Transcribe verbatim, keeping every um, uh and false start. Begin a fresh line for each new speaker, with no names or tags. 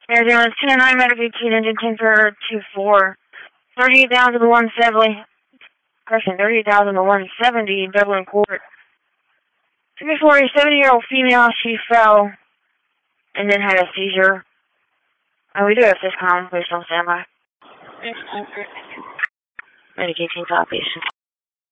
Arizona is ten nine, medical eighteen, engine ten for two four. thirty-eight thousand one seventy, correction, thirty-eight thousand one seventy, Dublin Court. fifty-four, a seventy-year-old female, she fell and then had a seizure. And we do have this calm, please don't stand by. Medication, eighteen, top patient.